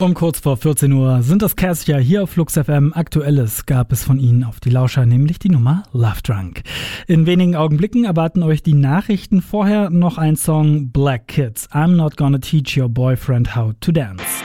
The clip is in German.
Um kurz vor 14 Uhr sind das Cassia hier auf Flux FM. Aktuelles gab es von ihnen auf die Lauscher, nämlich die Nummer Love Drunk. In wenigen Augenblicken erwarten euch die Nachrichten. Vorher noch ein Song Black Kids. I'm not gonna teach your boyfriend how to dance.